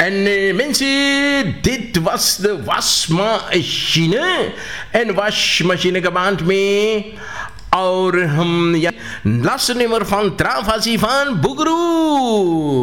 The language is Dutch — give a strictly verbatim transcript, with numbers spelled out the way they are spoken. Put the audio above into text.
En uh, mensen, dit was de wasmachine. En wasmachine geband mee. Our, um, ja, laatste nummer van Travasi van Boogaloo.